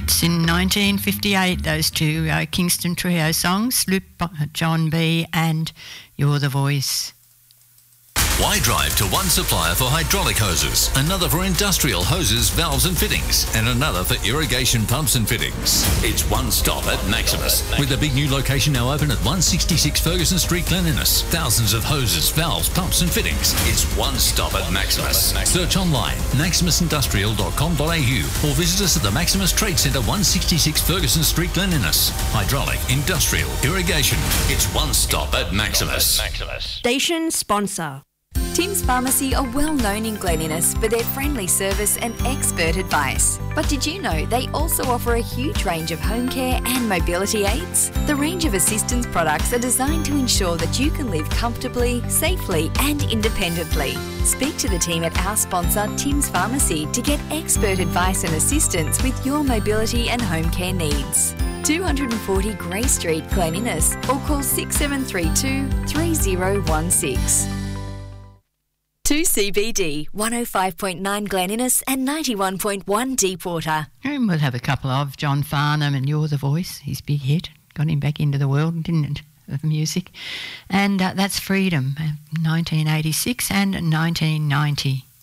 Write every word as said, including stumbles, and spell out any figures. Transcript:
hits in nineteen fifty-eight, those two uh, Kingston Trio songs, Luke, John B and You're the Voice. Why drive to one supplier for hydraulic hoses, another for industrial hoses, valves and fittings, and another for irrigation pumps and fittings? It's one stop at Maximus. With a big new location now open at one sixty-six Ferguson Street, Glen Innes. Thousands of hoses, valves, pumps and fittings. It's one stop at Maximus. Search online, maximus industrial dot com dot a u, or visit us at the Maximus Trade Centre, one sixty-six Ferguson Street, Glen Innes. Hydraulic, industrial, irrigation. It's one stop at Maximus. Station sponsor. Tim's Pharmacy are well known in Glen Innes for their friendly service and expert advice. But did you know they also offer a huge range of home care and mobility aids? The range of assistance products are designed to ensure that you can live comfortably, safely and independently. Speak to the team at our sponsor Tim's Pharmacy to get expert advice and assistance with your mobility and home care needs. two forty Grey Street, Glen Innes, or call six seven three two, three zero one six. two C B D, one oh five point nine Glen Innes and ninety-one point one Deepwater. And we'll have a couple of John Farnham and You're the Voice, his big hit. Got him back into the world, didn't it, of music. And uh, that's Freedom, nineteen eighty-six and nineteen ninety.